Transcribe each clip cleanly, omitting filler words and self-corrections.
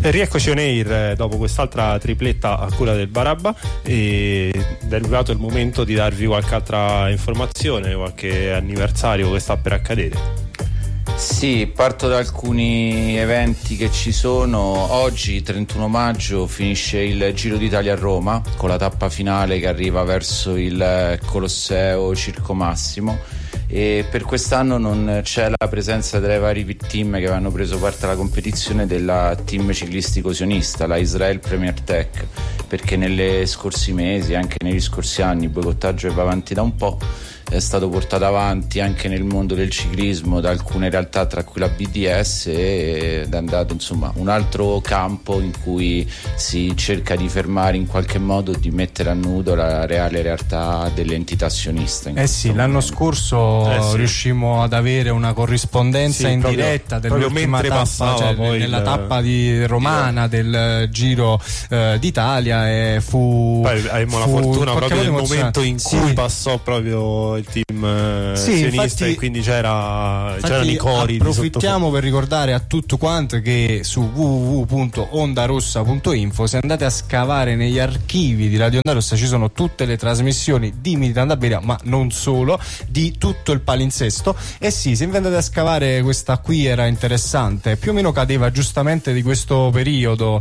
E rieccoci on air dopo quest'altra tripletta a cura del Barabba, ed è arrivato il momento di darvi qualche altra informazione, qualche anniversario che sta per accadere. Sì, parto da alcuni eventi che ci sono. Oggi, 31 maggio, finisce il Giro d'Italia a Roma, con la tappa finale che arriva verso il Colosseo Circo Massimo, e per quest'anno non c'è la presenza dei vari pit team che avevano preso parte alla competizione della team ciclistico sionista, la Israel Premier Tech, perché negli scorsi mesi, anche negli scorsi anni, il boicottaggio va avanti da un po'. È stato portato avanti anche nel mondo del ciclismo da alcune realtà, tra cui la BDS, ed è andato insomma un altro campo in cui si cerca di fermare in qualche modo, di mettere a nudo la reale realtà dell'entità sionista. Sì, l'anno scorso riuscimmo ad avere una corrispondenza in diretta dell'ultima tappa, cioè nella tappa di romana del Giro d'Italia, e poi avevamo la fortuna proprio del momento in cui passò proprio il team sionista, infatti, e quindi c'erano i cori. Approfittiamo per ricordare a tutto quanto che su www.ondarossa.info, se andate a scavare negli archivi di Radio Onda Rossa, ci sono tutte le trasmissioni di Militante Iberia, ma non solo, di tutto il palinsesto. E sì, se andate a scavare, questa qui era interessante, più o meno cadeva giustamente di questo periodo,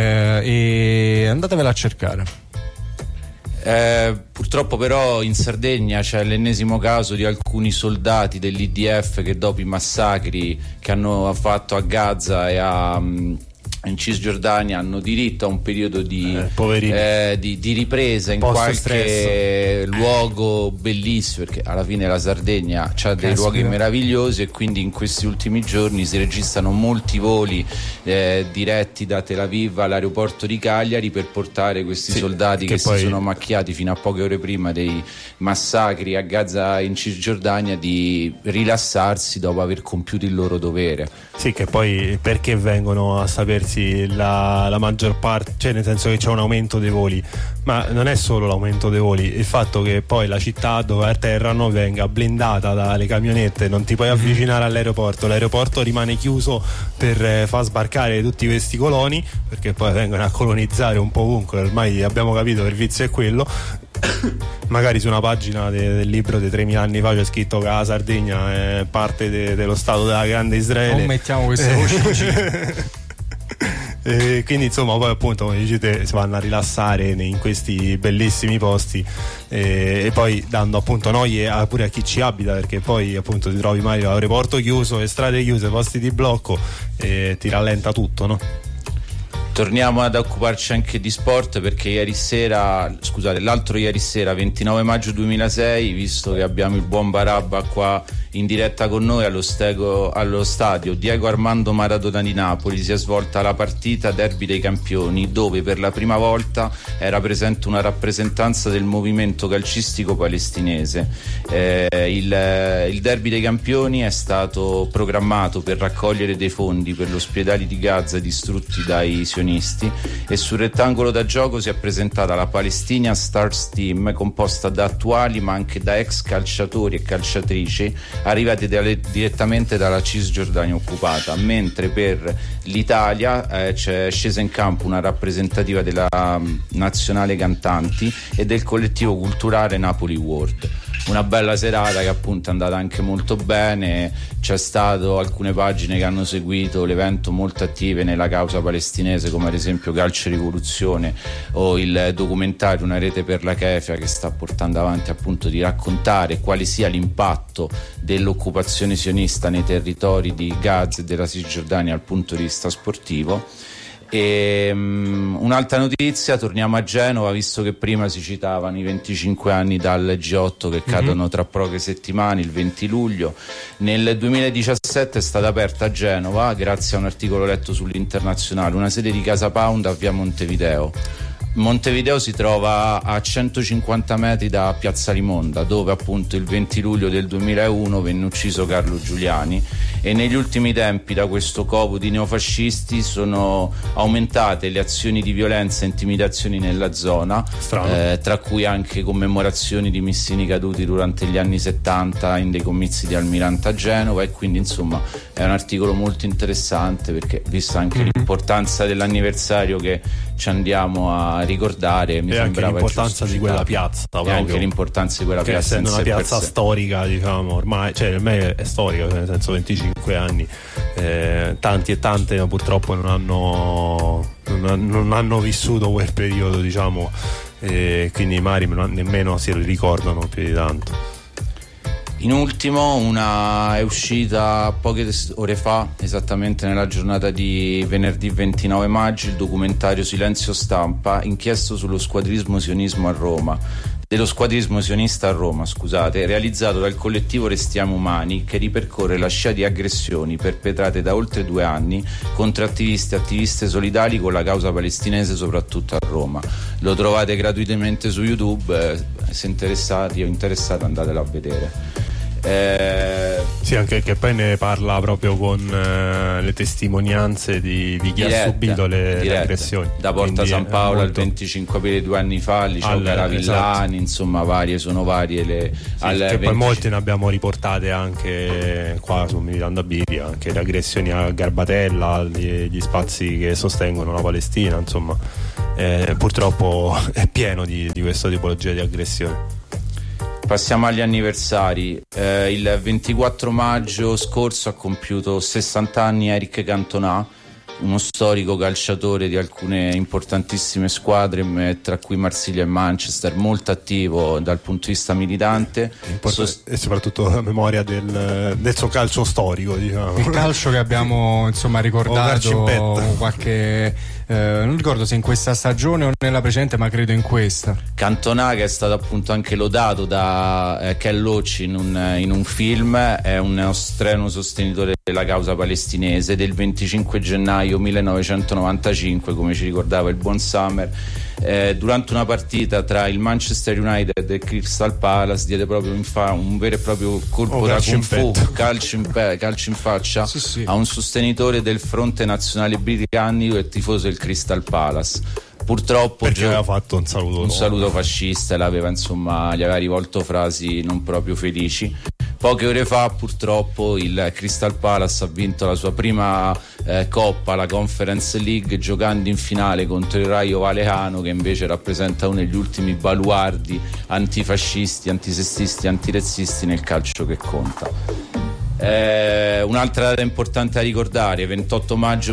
e andatevela a cercare. Purtroppo però in Sardegna c'è l'ennesimo caso di alcuni soldati dell'IDF che, dopo i massacri che hanno fatto a Gaza e in Cisgiordania, hanno diritto a un periodo di ripresa in qualche luogo bellissimo, perché alla fine la Sardegna ha dei luoghi meravigliosi, e quindi in questi ultimi giorni si registrano molti voli diretti da Tel Aviv all'aeroporto di Cagliari per portare questi soldati che si sono macchiati fino a poche ore prima dei massacri a Gaza in Cisgiordania di rilassarsi dopo aver compiuto il loro dovere. Sì, che poi perché vengono a sapersi la maggior parte, cioè nel senso che c'è un aumento dei voli, ma non è solo l'aumento dei voli, il fatto che poi la città dove atterrano venga blindata dalle camionette, non ti puoi avvicinare all'aeroporto, l'aeroporto rimane chiuso per far sbarcare tutti questi coloni, perché poi vengono a colonizzare un po' ovunque, ormai abbiamo capito che il vizio è quello. Magari su una pagina del libro di 3.000 anni fa c'è scritto che la Sardegna è parte dello stato della grande Israele. Non mettiamo queste voci. E quindi insomma poi appunto, come dicete, si vanno a rilassare in questi bellissimi posti, e poi dando appunto noie pure a chi ci abita, perché poi appunto ti trovi mai l'aeroporto chiuso, le strade chiuse, posti di blocco, e ti rallenta tutto, no? Torniamo ad occuparci anche di sport, perché l'altro ieri sera, 29 maggio 2006, visto che abbiamo il buon Barabba qua in diretta con noi allo stadio Diego Armando Maradona di Napoli, si è svolta la partita Derby dei Campioni, dove per la prima volta era presente una rappresentanza del movimento calcistico palestinese. Il Derby dei Campioni è stato programmato per raccogliere dei fondi per gli ospedali di Gaza distrutti dai sionisti, e sul rettangolo da gioco si è presentata la Palestinian Stars Team, composta da attuali ma anche da ex calciatori e calciatrici arrivati direttamente dalla Cisgiordania occupata, mentre per l'Italia c'è scesa in campo una rappresentativa della Nazionale Cantanti e del collettivo culturale Napoli World. Una bella serata che appunto è andata anche molto bene. C'è stato alcune pagine che hanno seguito l'evento molto attive nella causa palestinese, come ad esempio Calcio e Rivoluzione, o il documentario Una rete per la Kefia, che sta portando avanti appunto di raccontare quale sia l'impatto dell'occupazione sionista nei territori di Gaza e della Cisgiordania dal punto di vista sportivo. E un'altra notizia, torniamo a Genova, visto che prima si citavano i 25 anni dal G8 che cadono tra poche settimane, il 20 luglio. Nel 2017 è stata aperta a Genova, grazie a un articolo letto sull'Internazionale, una sede di Casa Pound a via Montevideo. Montevideo si trova a 150 metri da Piazza Limonda, dove appunto il 20 luglio del 2001 venne ucciso Carlo Giuliani, e negli ultimi tempi da questo covo di neofascisti sono aumentate le azioni di violenza e intimidazioni nella zona, tra cui anche commemorazioni di missini caduti durante gli anni 70 in dei comizi di Almirante a Genova. E quindi insomma è un articolo molto interessante, perché vista anche l'importanza dell'anniversario che ci andiamo a ricordare, mi e anche sembrava l'importanza di quella piazza, e anche l'importanza di quella che piazza, essendo una piazza storica, diciamo, ormai, cioè per me è storica, nel senso 25 anni, tanti e tante purtroppo non hanno vissuto quel periodo, diciamo, quindi magari nemmeno si ricordano più di tanto. In ultimo, è uscita poche ore fa, esattamente nella giornata di venerdì 29 maggio, il documentario Silenzio Stampa, inchiesta sullo squadrismo sionista a Roma, realizzato dal collettivo Restiamo Umani, che ripercorre la scia di aggressioni perpetrate da oltre 2 anni contro attivisti e attiviste solidali con la causa palestinese, soprattutto a Roma. Lo trovate gratuitamente su YouTube, se interessati o interessate andatelo a vedere. Sì, anche che poi ne parla proprio con le testimonianze di chi ha subito le aggressioni da Porta San Paolo al 25 aprile 2 anni fa al liceo Caravillani, esatto. Insomma sono varie le che poi molte ne abbiamo riportate anche qua su Militando a Birria, anche le aggressioni a Garbatella, gli spazi che sostengono la Palestina, insomma purtroppo è pieno di questa tipologia di aggressione. Passiamo agli anniversari. Il 24 maggio scorso ha compiuto 60 anni Eric Cantona, uno storico calciatore di alcune importantissime squadre, tra cui Marsiglia e Manchester, molto attivo dal punto di vista militante e soprattutto la memoria del suo calcio storico, diciamo. Il calcio che abbiamo ricordato qualche non ricordo se in questa stagione o nella precedente, ma credo in questa. Cantona, che è stato appunto anche lodato da Ken Loach in un film, è un strenuo sostenitore della causa palestinese. Del 25 gennaio 1995, come ci ricordava il buon Summer, durante una partita tra il Manchester United e il Crystal Palace diede proprio un vero e proprio colpo da Kung Fu, calcio in faccia, sì. A un sostenitore del Fronte Nazionale Britannico e tifoso del Crystal Palace. Purtroppo perché aveva fatto un saluto fascista e gli aveva rivolto frasi non proprio felici. Poche ore fa purtroppo il Crystal Palace ha vinto la sua prima coppa, la Conference League, giocando in finale contro il Rayo Vallecano, che invece rappresenta uno degli ultimi baluardi antifascisti, antisessisti, antirazzisti nel calcio che conta. Un'altra data importante da ricordare: 28 maggio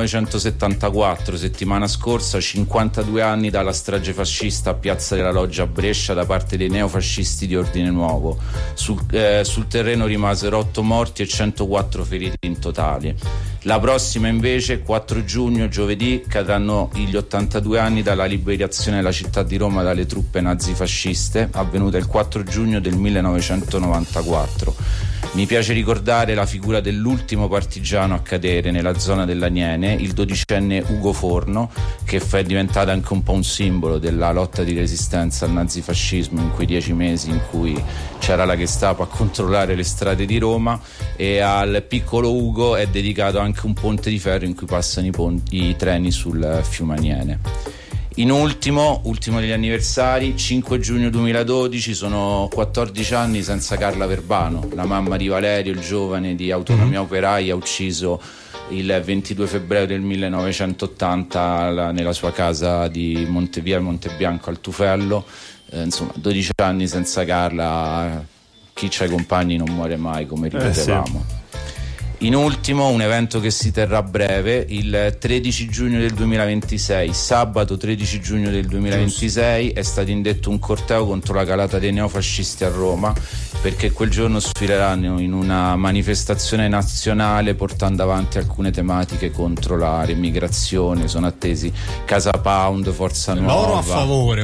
1974, settimana scorsa, 52 anni dalla strage fascista a Piazza della Loggia a Brescia da parte dei neofascisti di Ordine Nuovo. Sul terreno rimasero 8 morti e 104 feriti in totale. La prossima invece, 4 giugno, giovedì, cadranno gli 82 anni dalla liberazione della città di Roma dalle truppe nazifasciste, avvenuta il 4 giugno del 1994. Mi piace ricordare la figura dell'ultimo partigiano a cadere nella zona dell'Aniene, il 12enne Ugo Forno, che è diventato anche un po' un simbolo della lotta di resistenza al nazifascismo in quei 10 mesi in cui c'era la Gestapo a controllare le strade di Roma. E al piccolo Ugo è dedicato anche un ponte di ferro in cui passano i treni sul fiume Aniene. In ultimo degli anniversari, 5 giugno 2012, sono 14 anni senza Carla Verbano, la mamma di Valerio, il giovane di Autonomia Operaia, ucciso il 22 febbraio del 1980 nella sua casa di via Montebianco al Tufello. Insomma, 12 anni senza Carla, chi c'ha i compagni non muore mai, come ripetevamo. Sì. In ultimo, un evento che si terrà a breve, il 13 giugno del 2026, sabato 13 giugno del 2026, è stato indetto un corteo contro la calata dei neofascisti a Roma, perché quel giorno sfileranno in una manifestazione nazionale portando avanti alcune tematiche contro la remigrazione. Sono attesi Casa Pound, Forza Nuova. Loro a favore,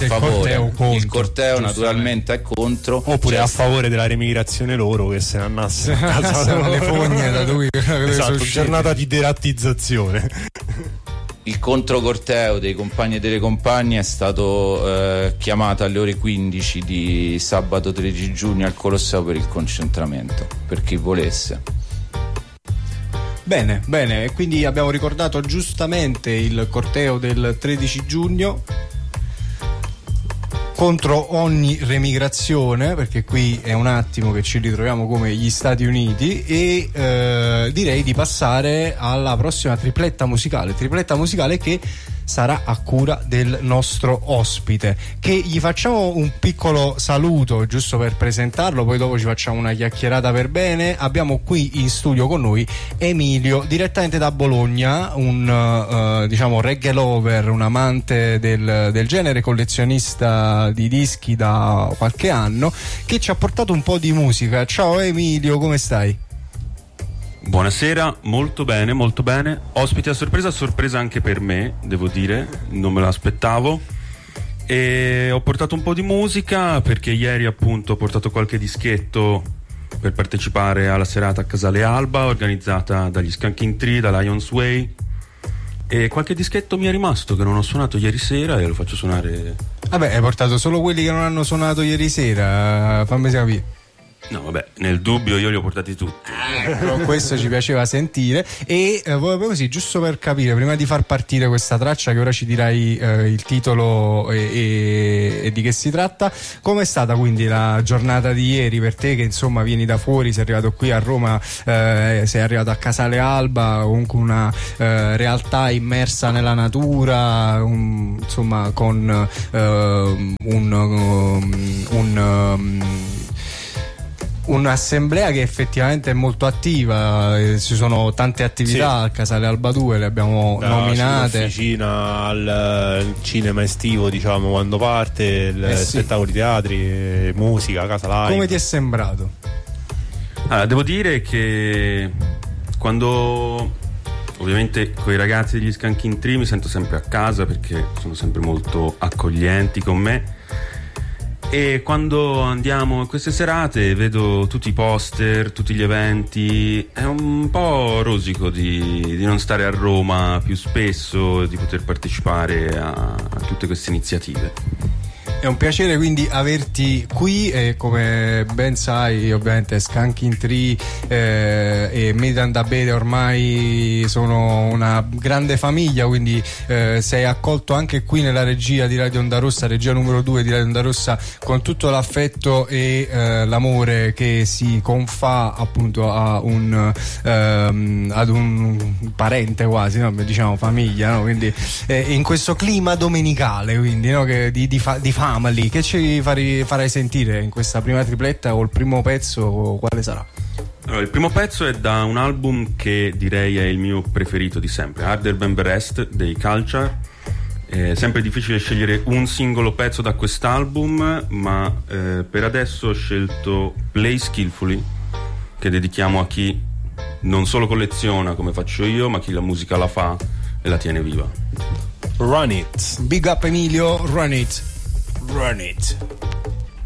il corteo naturalmente è contro. Oppure a favore della remigrazione loro, che se ne andassero a casa le fogne da dove esatto, giornata di derattizzazione. il controcorteo dei compagni e delle compagne è stato chiamato alle ore 15 di sabato 13 giugno al Colosseo per il concentramento, per chi volesse. Bene, bene, e quindi abbiamo ricordato giustamente il corteo del 13 giugno contro ogni remigrazione, perché qui è un attimo che ci ritroviamo come gli Stati Uniti, e direi di passare alla prossima tripletta musicale che sarà a cura del nostro ospite, che gli facciamo un piccolo saluto giusto per presentarlo, poi dopo ci facciamo una chiacchierata per bene. Abbiamo qui in studio con noi Emilio, direttamente da Bologna, un diciamo reggae lover, un amante del genere, collezionista di dischi da qualche anno, che ci ha portato un po' di musica. Ciao Emilio, come stai? Buonasera, molto bene, molto bene. Ospite a sorpresa anche per me, devo dire, non me l'aspettavo. E ho portato un po' di musica perché ieri appunto ho portato qualche dischetto per partecipare alla serata a Casale Alba organizzata dagli Skanking Tree, da Lions Way, e qualche dischetto mi è rimasto che non ho suonato ieri sera e lo faccio suonare. Vabbè, hai portato solo quelli che non hanno suonato ieri sera, fammi capire. No, vabbè, nel dubbio io li ho portati tutti. Questo ci piaceva sentire. E così, giusto per capire, prima di far partire questa traccia, che ora ci dirai il titolo e di che si tratta, com'è stata quindi la giornata di ieri per te, che insomma vieni da fuori, sei arrivato qui a Roma, sei arrivato a Casale Alba, comunque una realtà immersa nella natura, insomma con un'assemblea che effettivamente è molto attiva, ci sono tante attività a Casale Alba 2, le abbiamo nominate. L'officina al cinema estivo, diciamo, quando parte, spettacoli teatri, musica, casa live. Come ti è sembrato? Devo dire che quando ovviamente con i ragazzi degli Skanking Tree mi sento sempre a casa, perché sono sempre molto accoglienti con me. E quando andiamo a queste serate vedo tutti i poster, tutti gli eventi, è un po' rosico di non stare a Roma più spesso, di poter partecipare a tutte queste iniziative. È un piacere quindi averti qui, e come ben sai ovviamente Skanking Tree e Militant Abete ormai sono una grande famiglia, quindi sei accolto anche qui nella regia di Radio Onda Rossa, regia numero 2 di Radio Onda Rossa, con tutto l'affetto e l'amore che si confà appunto ad un parente quasi, no? Diciamo famiglia, no? Quindi in questo clima domenicale, quindi, no? di family, che ci farai sentire in questa prima tripletta, o il primo pezzo quale sarà? Allora, il primo pezzo è da un album che direi è il mio preferito di sempre, Harder Than the Rest dei Culture. È sempre difficile scegliere un singolo pezzo da quest'album, ma per adesso ho scelto Play Skillfully, che dedichiamo a chi non solo colleziona come faccio io, ma chi la musica la fa e la tiene viva. Run it. Big up Emilio, run it. Run it.